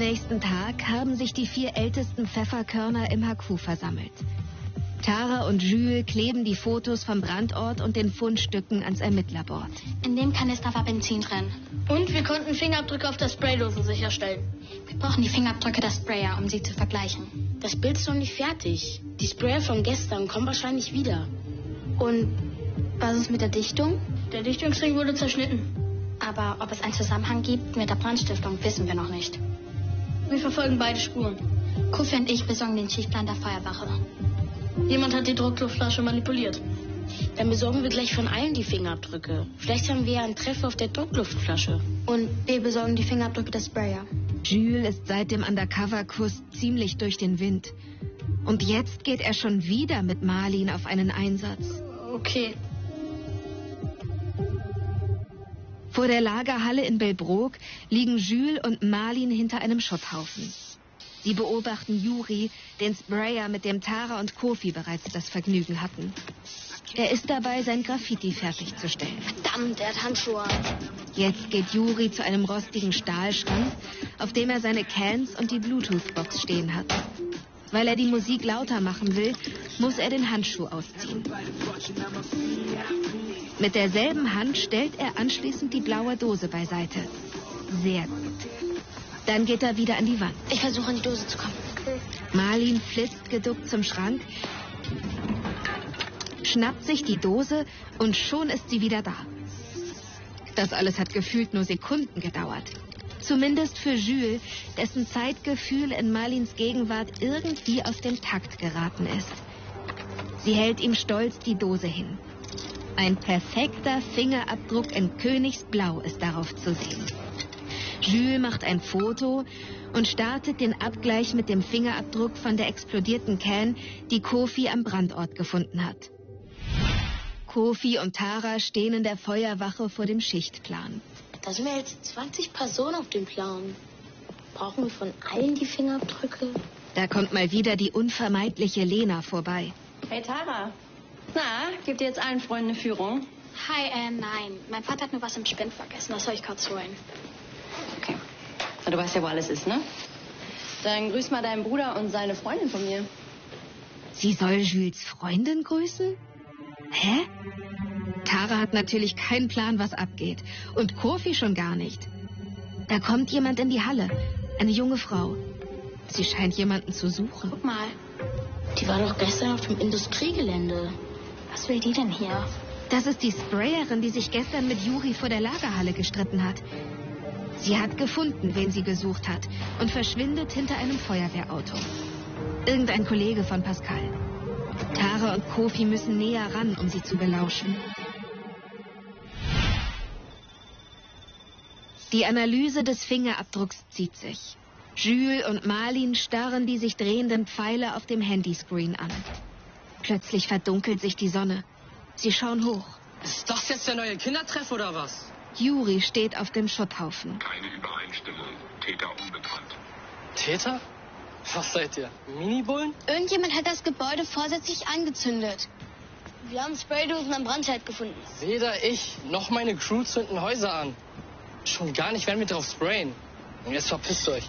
nächsten Tag haben sich die 4 ältesten Pfefferkörner im HQ versammelt. Tara und Jules kleben die Fotos vom Brandort und den Fundstücken ans Ermittlerboard. In dem Kanister war Benzin drin. Und wir konnten Fingerabdrücke auf der Spraydose sicherstellen. Wir brauchen die Fingerabdrücke der Sprayer, um sie zu vergleichen. Das Bild ist noch nicht fertig. Die Sprayer von gestern kommen wahrscheinlich wieder. Und was ist mit der Dichtung? Der Dichtungsring wurde zerschnitten. Aber ob es einen Zusammenhang gibt mit der Brandstiftung, wissen wir noch nicht. Wir verfolgen beide Spuren. Kofi und ich besorgen den Schichtplan der Feuerwache. Jemand hat die Druckluftflasche manipuliert. Dann besorgen wir gleich von allen die Fingerabdrücke. Vielleicht haben wir ja einen Treffer auf der Druckluftflasche. Und wir besorgen die Fingerabdrücke des Sprayer. Jules ist seit dem Undercover-Kurs ziemlich durch den Wind. Und jetzt geht er schon wieder mit Marlin auf einen Einsatz. Okay. Vor der Lagerhalle in Belbrook liegen Jules und Marlin hinter einem Schutthaufen. Sie beobachten Juri, den Sprayer, mit dem Tara und Kofi bereits das Vergnügen hatten. Er ist dabei, sein Graffiti fertigzustellen. Verdammt, er hat Handschuhe an. Jetzt geht Juri zu einem rostigen Stahlschrank, auf dem er seine Cans und die Bluetooth-Box stehen hat. Weil er die Musik lauter machen will, muss er den Handschuh ausziehen. Mit derselben Hand stellt er anschließend die blaue Dose beiseite. Sehr gut. Dann geht er wieder an die Wand. Ich versuche, an die Dose zu kommen. Marlin flitzt geduckt zum Schrank, schnappt sich die Dose und schon ist sie wieder da. Das alles hat gefühlt nur Sekunden gedauert. Zumindest für Jules, dessen Zeitgefühl in Marlins Gegenwart irgendwie aus dem Takt geraten ist. Sie hält ihm stolz die Dose hin. Ein perfekter Fingerabdruck in Königsblau ist darauf zu sehen. Jules macht ein Foto und startet den Abgleich mit dem Fingerabdruck von der explodierten Can, die Kofi am Brandort gefunden hat. Kofi und Tara stehen in der Feuerwache vor dem Schichtplan. Da sind wir jetzt 20 Personen auf dem Plan. Brauchen wir von allen die Fingerabdrücke? Da kommt mal wieder die unvermeidliche Lena vorbei. Hey Tara, na, gibt ihr jetzt allen Freunden eine Führung? Hi, nein. Mein Vater hat nur was im Spind vergessen. Das soll ich kurz holen. Okay. Na, du weißt ja, wo alles ist, ne? Dann grüß mal deinen Bruder und seine Freundin von mir. Sie soll Jules Freundin grüßen? Hä? Tara hat natürlich keinen Plan, was abgeht. Und Kofi schon gar nicht. Da kommt jemand in die Halle. Eine junge Frau. Sie scheint jemanden zu suchen. Guck mal. Die war doch gestern auf dem Industriegelände. Was will die denn hier? Das ist die Sprayerin, die sich gestern mit Juri vor der Lagerhalle gestritten hat. Sie hat gefunden, wen sie gesucht hat, und verschwindet hinter einem Feuerwehrauto. Irgendein Kollege von Pascal. Tara und Kofi müssen näher ran, um sie zu belauschen. Die Analyse des Fingerabdrucks zieht sich. Jules und Marlin starren die sich drehenden Pfeile auf dem Handyscreen an. Plötzlich verdunkelt sich die Sonne. Sie schauen hoch. Ist das jetzt der neue Kindertreff oder was? Juri steht auf dem Schutthaufen. Keine Übereinstimmung. Täter unbekannt. Täter? Was seid ihr? Minibullen? Irgendjemand hat das Gebäude vorsätzlich angezündet. Wir haben Spraydosen am Brandherd gefunden. Weder ich noch meine Crew zünden Häuser an. Schon gar nicht, wenn wir drauf sprayen. Und jetzt verpisst euch.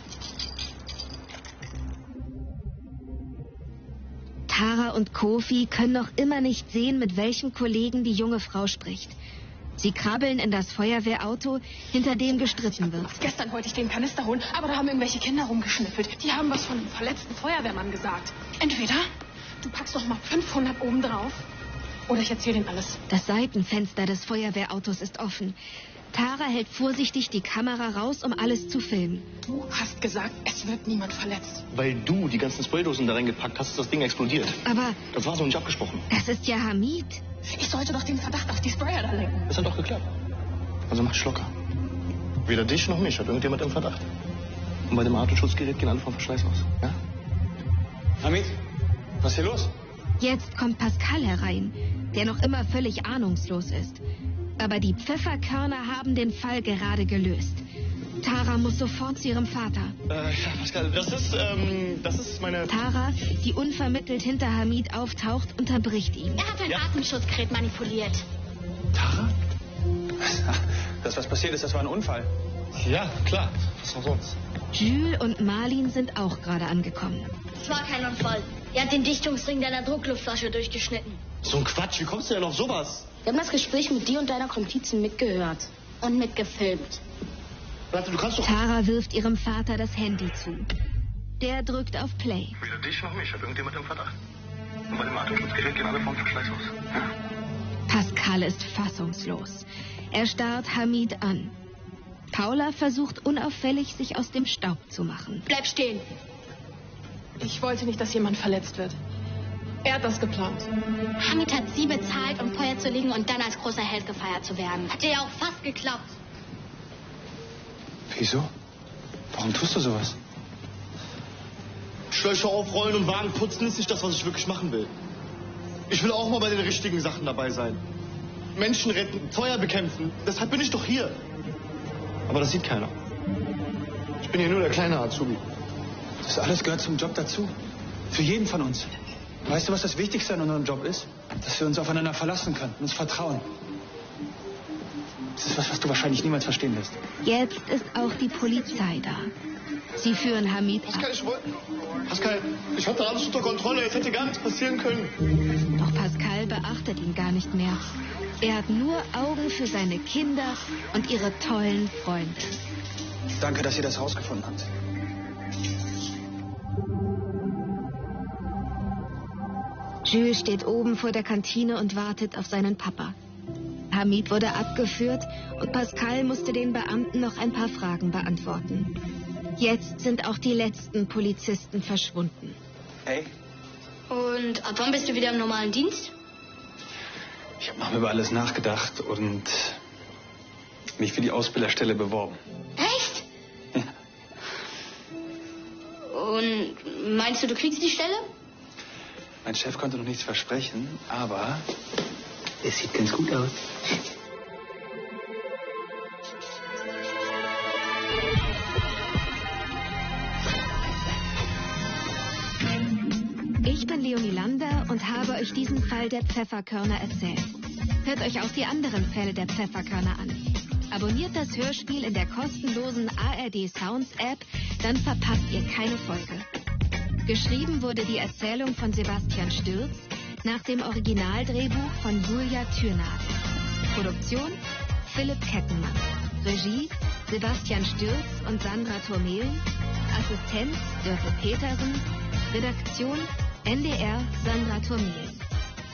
Tara und Kofi können noch immer nicht sehen, mit welchem Kollegen die junge Frau spricht. Sie krabbeln in das Feuerwehrauto, hinter dem gestritten wird. Gestern wollte ich den Kanister holen, aber da haben irgendwelche Kinder rumgeschnüffelt. Die haben was von einem verletzten Feuerwehrmann gesagt. Entweder du packst noch mal 500 oben drauf, oder ich erzähle denen alles. Das Seitenfenster des Feuerwehrautos ist offen. Tara hält vorsichtig die Kamera raus, um alles zu filmen. Du hast gesagt, es wird niemand verletzt. Weil du die ganzen Spraydosen da reingepackt hast, ist das Ding explodiert. Aber Das war so nicht abgesprochen. das ist ja Hamid. Ich sollte doch den Verdacht auf die Sprayer da lenken. Das hat doch geklappt. Also mach dich locker. Weder dich noch mich hat irgendjemand im Verdacht. Und bei dem Atemschutzgerät gehen alle vom Verschleiß aus. Ja? Hamid, was ist hier los? Jetzt kommt Pascal herein, der noch immer völlig ahnungslos ist. Aber die Pfefferkörner haben den Fall gerade gelöst. Tara muss sofort zu ihrem Vater. Ja, Pascal, das ist meine... Tara, die unvermittelt hinter Hamid auftaucht, unterbricht ihn. Er hat ein Atemschutzgerät manipuliert. Tara? Das, was passiert ist, das war ein Unfall. Ja, klar. Was noch sonst? Jules und Marlin sind auch gerade angekommen. Es war kein Unfall. Er hat den Dichtungsring deiner Druckluftflasche durchgeschnitten. So ein Quatsch, wie kommst du denn auf sowas? Wir haben das Gespräch mit dir und deiner Komplizin mitgehört. Und mitgefilmt. Warte, du kannst doch... Tara wirft ihrem Vater das Handy zu. Der drückt auf Play. Weder dich noch mich hat irgendjemand im Verdacht. Und bei dem Atemschutzgerät gehen alle vom Verschleiß aus. Ja. Pascal ist fassungslos. Er starrt Hamid an. Paula versucht unauffällig, sich aus dem Staub zu machen. Bleib stehen. Ich wollte nicht, dass jemand verletzt wird. Er hat das geplant. Hamid hat sie bezahlt, um Feuer zu legen und dann als großer Held gefeiert zu werden. Hat dir ja auch fast geklappt. Wieso? Warum tust du sowas? Schläuche aufrollen und Wagen putzen ist nicht das, was ich wirklich machen will. Ich will auch mal bei den richtigen Sachen dabei sein. Menschen retten, Feuer bekämpfen. Deshalb bin ich doch hier. Aber das sieht keiner. Ich bin hier nur der kleine Azubi. Das alles gehört zum Job dazu. Für jeden von uns. Weißt du, was das Wichtigste an unserem Job ist? Dass wir uns aufeinander verlassen können, uns vertrauen. Das ist was du wahrscheinlich niemals verstehen wirst. Jetzt ist auch die Polizei da. Sie führen Hamid ab. Pascal, ich hatte alles unter Kontrolle. Es hätte gar nichts passieren können. Doch Pascal beachtet ihn gar nicht mehr. Er hat nur Augen für seine Kinder und ihre tollen Freunde. Danke, dass ihr das rausgefunden habt. Jules steht oben vor der Kantine und wartet auf seinen Papa. Hamid wurde abgeführt und Pascal musste den Beamten noch ein paar Fragen beantworten. Jetzt sind auch die letzten Polizisten verschwunden. Hey, Und ab wann bist du wieder im normalen Dienst? ich habe noch über alles nachgedacht und mich für die Ausbilderstelle beworben. Echt? Ja. Und meinst du kriegst die Stelle? Mein Chef konnte noch nichts versprechen, aber es sieht ganz gut aus. Ich bin Leonie Lander und habe euch diesen Fall der Pfefferkörner erzählt. Hört euch auch die anderen Fälle der Pfefferkörner an. Abonniert das Hörspiel in der kostenlosen ARD Sounds App, dann verpasst ihr keine Folge. Geschrieben wurde die Erzählung von Sebastian Stürz nach dem Originaldrehbuch von Julia Thürnagel. Produktion Philipp Kettenmann. Regie Sebastian Stürz und Sandra Thurmehlen. Assistenz Dörte Petersen. Redaktion NDR Sandra Thurmehlen.